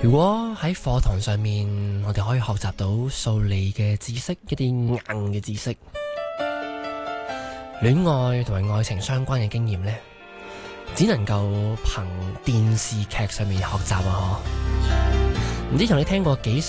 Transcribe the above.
如果喺課堂上面，我哋可以學習到數理嘅知識，一啲硬嘅知識，戀愛同埋愛情相關嘅經驗呢，只能夠憑電視劇上面學習啊！唔知同你聽過幾